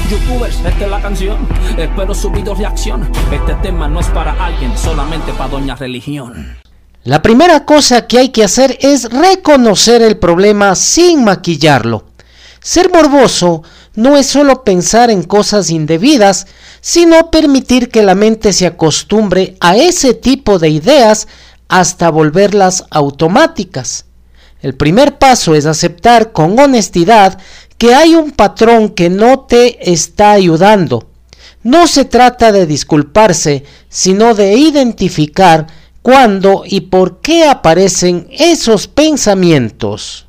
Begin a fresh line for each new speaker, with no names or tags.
Youtubers, esta es la canción. Espero su video reacción. Este tema no es para alguien, solamente para doña religión.
La primera cosa que hay que hacer es reconocer el problema sin maquillarlo. Ser morboso no es solo pensar en cosas indebidas, sino permitir que la mente se acostumbre a ese tipo de ideas hasta volverlas automáticas. El primer paso es aceptar con honestidad que hay un patrón que no te está ayudando. No se trata de disculparse, sino de identificar cuándo y por qué aparecen esos pensamientos.